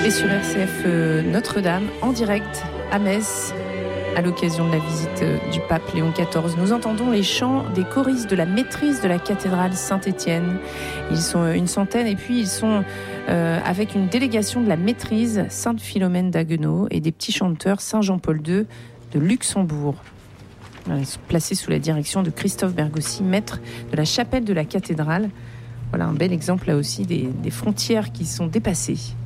Et sur RCF Notre-Dame, en direct à Metz, à l'occasion de la visite du pape Léon XIV, nous entendons les chants des choristes de la maîtrise de la cathédrale Saint-Étienne. Ils sont une centaine et puis ils sont avec une délégation de la maîtrise Sainte-Philomène d'Haguenau et des petits chanteurs Saint-Jean-Paul II de Luxembourg. Ils sont placés sous la direction de Christophe Bergossi, maître de la chapelle de la cathédrale. Voilà un bel exemple là aussi des frontières qui sont dépassées.